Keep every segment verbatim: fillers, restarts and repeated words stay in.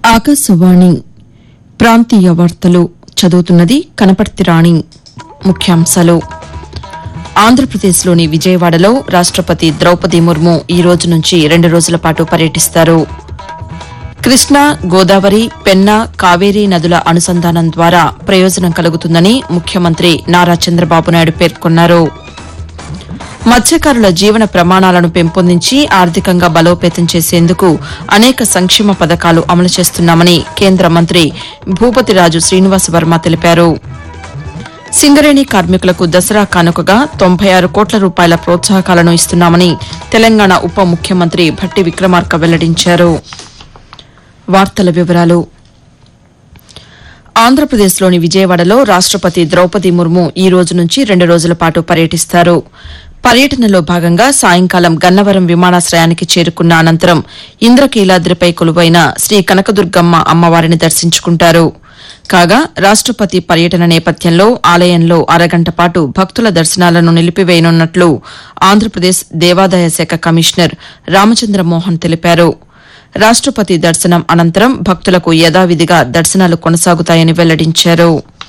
ఆకాశవాణి ప్రాంతీయ వార్తలు చదువుతున్నది కనపర్తి రాణి. ముఖ్యాంశాలు. ఆంధ్రప్రదేశ్లోని విజయవాడలో రాష్టపతి ద్రౌపది ముర్ము ఈ రోజు నుంచి రెండు రోజుల పాటు పర్యటిస్తారు. కృష్ణా, గోదావరి, పెన్నా, కావేరీ నదుల అనుసంధానం ద్వారా ప్రయోజనం కలుగుతుందని ముఖ్యమంత్రి నారా చంద్రబాబు నాయుడు పేర్కొన్నారు. మత్స్యకారుల జీవన ప్రమాణాలను పెంపొందించి ఆర్థికంగా బలోపేతం చేసేందుకు అనేక సంక్షేమ పథకాలు అమలు చేస్తున్నామని కేంద్ర మంత్రి భూపతిరాజు శ్రీనివాస్ వర్మ తెలిపారు. సింగరేణి కార్మికులకు దసరా కానుకగా తొంభై ఆరు కోట్ల రూపాయల ప్రోత్సాహకాలను ఇస్తున్నామని తెలంగాణ ఉప ముఖ్యమంత్రి భట్టి విక్రమార్క వెల్లడించారు. వార్తల వివరాలు. ఆంధ్రప్రదేశ్లోని విజయవాడలో రాష్టపతి ద్రౌపది ముర్ము ఈ రోజు నుంచి రెండు రోజుల పాటు పర్యటిస్తారు. పర్యటనలో భాగంగా సాయంకాలం గన్నవరం విమానాశ్రయానికి చేరుకున్న అనంతరం ఇంద్రకీలాద్రిపై కొలువైన శ్రీ కనకదుర్గమ్మ అమ్మవారిని దర్శించుకుంటారు. కాగా రాష్టపతి పర్యటన నేపథ్యంలో ఆలయంలో అరగంట పాటు భక్తుల దర్శనాలను నిలిపివేయనున్నట్లు ఆంధ్రప్రదేశ్ దేవాదాయ శాఖ కమిషనర్ రామచంద్రమోహన్ తెలిపారు. రాష్టపతి దర్శనం అనంతరం భక్తులకు యథావిధిగా దర్శనాలు కొనసాగుతాయని వెల్లడించారు.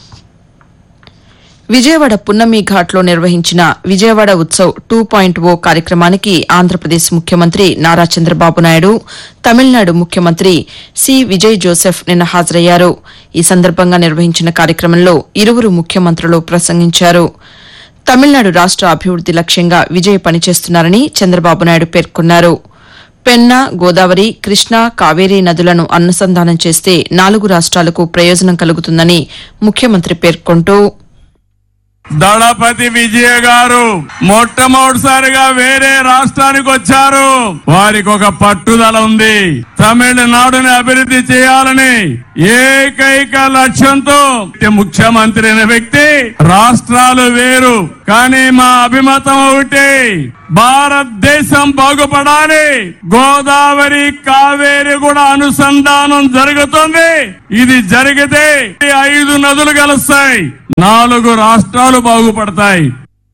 విజయవాడ పున్నమి ఘాట్లో నిర్వహించిన విజయవాడ ఉత్సవ్ టూ పాయింట్ ఓ కార్యక్రమానికి ఆంధ్రప్రదేశ్ ముఖ్యమంత్రి నారా చంద్రబాబు నాయుడు, తమిళనాడు ముఖ్యమంత్రి సి విజయ్ జోసెఫ్ నిన్న హాజరయ్యారు. ఈ సందర్భంగా నిర్వహించిన కార్యక్రమంలో ఇరువురు ముఖ్యమంత్రులు ప్రసంగించారు. తమిళనాడు రాష్ట అభివృద్ది లక్ష్యంగా విజయ్ పనిచేస్తున్నారని చంద్రబాబు నాయుడు పేర్కొన్నారు. పెన్నా, గోదావరి, కృష్ణా, కావేరీ నదులను అనుసంధానం చేస్తే నాలుగు రాష్ట్రాలకు ప్రయోజనం కలుగుతుందని ముఖ్యమంత్రి పేర్కొంటూ, దళపతి విజయ గారు మొట్టమొదటిసారిగా వేరే రాష్ట్రానికి వచ్చారు. వారికి ఒక పట్టుదల ఉంది. తమిళనాడుని అభివృద్ధి చేయాలని ఏకైక లక్ష్యంతో ముఖ్యమంత్రి అయిన వ్యక్తి. రాష్ట్రాలు వేరు కానీ మా అభిమతం ఒకటి, భారతదేశం బాగుపడాలి. గోదావరి, కావేరి కూడా అనుసంధానం జరుగుతుంది. ఇది జరిగితే ఐదు నదులు కలుస్తాయి, నాలుగు రాష్ట్రాలు బాగుపడతాయి.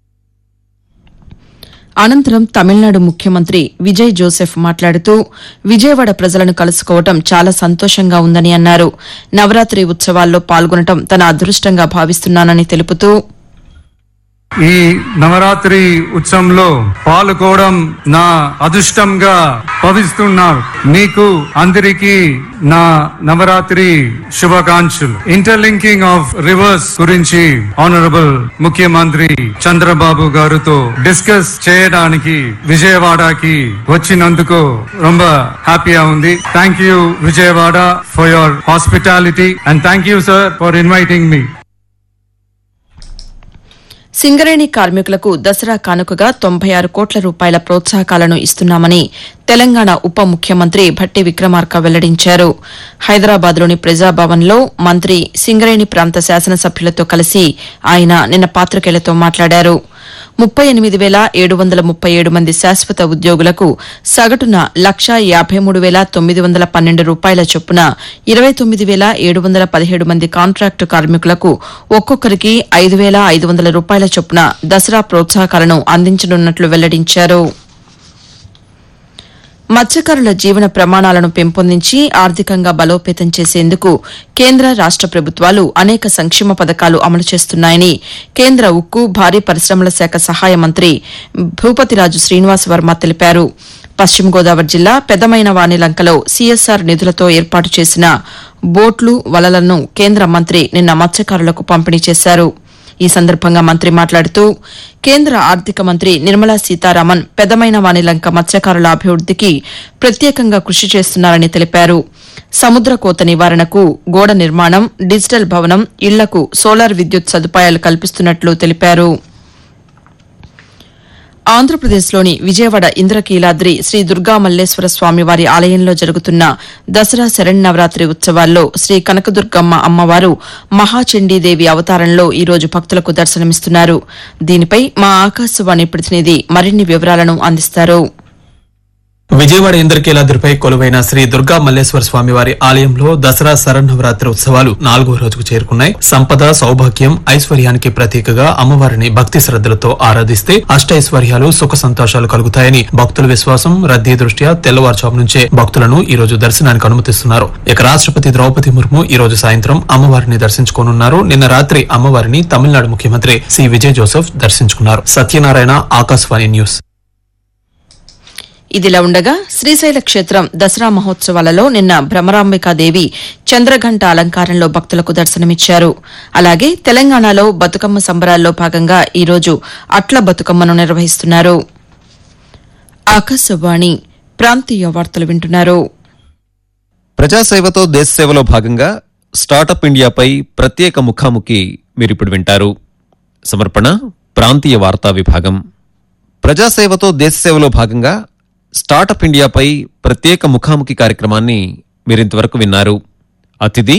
అనంతరం తమిళనాడు ముఖ్యమంత్రి విజయ్ జోసెఫ్ మాట్లాడుతూ విజయవాడ ప్రజలను కలుసుకోవడం చాలా సంతోషంగా ఉందని అన్నారు. నవరాత్రి ఉత్సవాల్లో పాల్గొనడం తన అదృష్టంగా భావిస్తున్నానని తెలుపుతూ, ఈ నవరాత్రి ఉత్సవంలో పాల్గొనడం నా అదృష్టంగా భావిస్తున్నారు. మీకు అందరికీ నా నవరాత్రి శుభాకాంక్షలు. ఇంటర్లింకింగ్ ఆఫ్ రివర్స్ గురించి ఆనరబుల్ ముఖ్యమంత్రి చంద్రబాబు గారితో డిస్కస్ చేయడానికి విజయవాడకి వచ్చినందుకు ரொம்ப హ్యాపీగా ఉంది. Thank you Vijayawada for your hospitality and thank you sir for inviting మీ. సింగరేణి కార్మికులకు దసరా కానుకగా తొంభై ఆరు కోట్ల రూపాయల ప్రోత్సాహకాలను ఇస్తున్నామని తెలంగాణ ఉప ముఖ్యమంత్రి భట్టి విక్రమార్క వెల్లడించారు. హైదరాబాద్లోని ప్రజాభవన్లో మంత్రి సింగరేణి ప్రాంత శాసనసభ్యులతో కలిసి ఆయన నిన్న పాతికేయులతో మాట్లాడారు. ముప్పై ఎనిమిది వేల ఏడు వందల ముప్పై ఏడు మంది శాశ్వత ఉద్యోగులకు సగటున లక్షా యాబై మూడు వేల తొమ్మిది వందల పన్నెండు రూపాయల చొప్పున ఇరవై తొమ్మిది వేల ఏడు వందల పదిహేడు మంది కాంట్రాక్టు కార్మికులకు ఒక్కొక్కరికి ఐదు వేల ఐదు వందల రూపాయల చొప్పున దసరా ప్రోత్సాహకాలను అందించనున్నట్లు వెల్లడించారు. మత్స్యకారుల జీవన ప్రమాణాలను పెంపొందించి ఆర్థికంగా బలోపేతం చేసేందుకు కేంద్ర రాష్ట ప్రభుత్వాలు అనేక సంక్షేమ పథకాలు అమలు చేస్తున్నాయని కేంద్ర ఉక్కు, భారీ పరిశ్రమల శాఖ సహాయ మంత్రి భూపతిరాజు శ్రీనివాస్ వర్మ తెలిపారు. పశ్చిమ గోదావరి జిల్లా పెదమైన వాణిలంకలో సీఎస్ఆర్ నిధులతో ఏర్పాటు చేసిన బోట్లు, వలలను కేంద్ర మంత్రి నిన్న మత్స్యకారులకు పంపిణీ చేశారు. ఈ సందర్భంగా మంత్రి మాట్లాడుతూ కేంద్ర ఆర్థిక మంత్రి నిర్మలా సీతారామన్ పెదమైన వాణిలంక మత్స్యకారుల అభివృద్దికి ప్రత్యేకంగా కృషి చేస్తున్నారని తెలిపారు. సముద్ర కోత నివారణకు గోడ నిర్మాణం, డిజిటల్ భవనం, ఇళ్లకు సోలార్ విద్యుత్ సదుపాయాలు కల్పిస్తున్నట్లు తెలిపారు. ఆంధ్రప్రదేశ్లోని విజయవాడ ఇంద్రకీలాద్రి శ్రీ దుర్గా మల్లేశ్వర స్వామివారి ఆలయంలో జరుగుతున్న దసరా శరన్నవరాత్రి ఉత్సవాల్లో శ్రీ కనకదుర్గమ్మ అమ్మవారు మహాచండీదేవి అవతారంలో ఈ రోజు భక్తులకు దర్శనమిస్తున్నారు. దీనిపై మా ఆకాశవాణి ప్రతినిధి మరిన్ని వివరాలను అందిస్తారు. విజయవాడ ఇంద్రకీలాద్రిపై కొలువైన శ్రీ దుర్గా మల్లేశ్వర స్వామి వారి ఆలయంలో దసరా శరన్నవరాత్రి ఉత్సవాలు నాలుగో రోజుకు చేరుకున్నాయి. సంపద, సౌభాగ్యం, ఐశ్వర్యానికి ప్రతీకగా అమ్మవారిని భక్తి శ్రద్దలతో ఆరాధిస్తే అష్టైశ్వర్యాలు, సుఖ సంతోషాలు కలుగుతాయని భక్తుల విశ్వాసం. రద్దీ దృష్ట్యా తెల్లవారుజాము నుంచే భక్తులను ఈ రోజు దర్శనానికి అనుమతిస్తున్నారు. ఇక రాష్ట్రపతి ద్రౌపది ముర్ము ఈ రోజు సాయంత్రం అమ్మవారిని దర్శించుకోనున్నారు. నిన్న రాత్రి అమ్మవారిని తమిళనాడు ముఖ్యమంత్రి సి విజయ్ జోసెఫ్ దర్శించుకున్నారు. సత్యనారాయణ, ఆకాశవాణి న్యూస్. ఇదిలా ఉండగా శ్రీశైల క్షేత్రం దసరా మహోత్సవాలలో నిన్న భ్రమరాంబికాదేవి చంద్రఘంట అలంకారంలో భక్తులకు దర్శనమిచ్చారు. అలాగే తెలంగాణలో బతుకమ్మ సంబరాల్లో భాగంగా ఈ రోజు అట్ల బతుకమ్మను నిర్వహిస్తున్నారు. ఆకాశవాణి ప్రాంతీయ వార్తలు వింటున్నారు. ప్రజాసేవతో దేశసేవలో భాగంగా స్టార్టప్ ఇండియాపై ప్రత్యేక ముఖాముఖి మీరిప్పుడు వింటారు. సమర్పణ ప్రాంతీయ వార్తా విభాగం. ప్రజాసేవతో దేశసేవలో భాగంగా స్టార్టప్ ఇండియాపై ప్రత్యేక ముఖాముఖి కార్యక్రమాన్ని మీరింతవరకు విన్నారు. అతిథి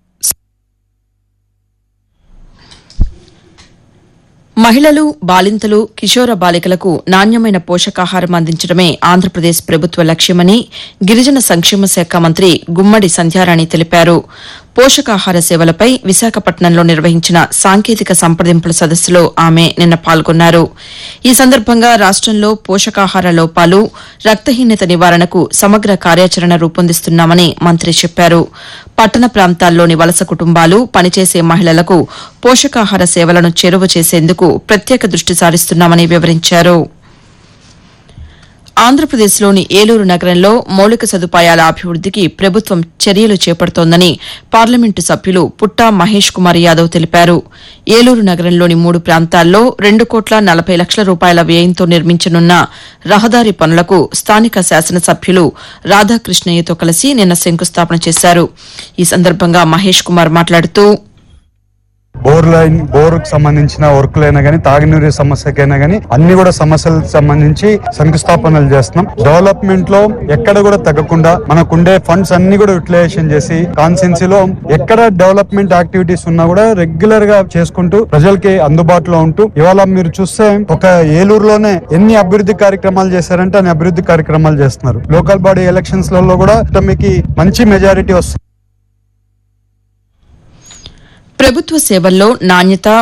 మహిళలు, బాలింతలు, కిషోర బాలికలకు నాణ్యమైన పోషకాహారం అందించడమే ఆంధ్రప్రదేశ్ ప్రభుత్వ లక్ష్యమని గిరిజన సంక్షేమ శాఖ మంత్రి గుమ్మడి సంధ్యారాణి తెలిపారు. పోషకాహార సేవలపై విశాఖపట్నంలో నిర్వహించిన సాంకేతిక సంప్రదింపుల సదస్సులో ఆమె నిన్న పాల్గొన్నారు. ఈ సందర్భంగా రాష్టంలో పోషకాహార లోపాలు, రక్తహీనత నివారణకు సమగ్ర కార్యాచరణ రూపొందిస్తున్నామని మంత్రి చెప్పారు. పట్టణ ప్రాంతాల్లోని వలస కుటుంబాలు, పనిచేసే మహిళలకు పోషకాహార సేవలను చేరువ చేసేందుకు ప్రత్యేక దృష్టి సారిస్తున్నామని వివరించారు. ఆంధ్రప్రదేశ్లోని ఏలూరు నగరంలో మౌలిక సదుపాయాల అభివృద్దికి ప్రభుత్వం చర్యలు చేపడుతోందని పార్లమెంటు సభ్యులు పుట్టా మహేష్ కుమార్ యాదవ్ తెలిపారు. ఏలూరు నగరంలోని మూడు ప్రాంతాల్లో రెండు కోట్ల నలభై లక్షల రూపాయల వ్యయంతో నిర్మించనున్న రహదారి పనులకు స్థానిక శాసనసభ్యులు రాధాకృష్ణయ్యతో కలిసి నిన్న శంకుస్థాపన చేశారు. ఈ సందర్భంగా మహేష్ కుమార్ మాట్లాడుతూ బోర్ లైన్ బోర్ కు సంబంధించిన వర్క్లైనా గానీ, తాగునీరు సమస్యకైనా గానీ అన్ని కూడా సమస్యలకు సంబంధించి శంకుస్థాపనలు చేస్తున్నాం. డెవలప్మెంట్ లో ఎక్కడ కూడా తగ్గకుండా మనకుండే ఫండ్స్ అన్ని కూడా యూటిలైజేషన్ చేసి కాన్స్టిట్యున్సీలో ఎక్కడ డెవలప్మెంట్ యాక్టివిటీస్ ఉన్నా కూడా రెగ్యులర్ గా చేసుకుంటూ ప్రజలకి అందుబాటులో ఉంటూ, ఇవాళ మీరు చూస్తే ఒక ఏలూరులోనే ఎన్ని అభివృద్ధి కార్యక్రమాలు చేశారంటే అన్ని అభివృద్ధి కార్యక్రమాలు చేస్తున్నారు. లోకల్ బాడీ ఎలక్షన్స్ లలో కూడా మీకు మంచి మెజారిటీ వస్తుంది. ప్రభుత్వ సేవల్లో నాణ్యత,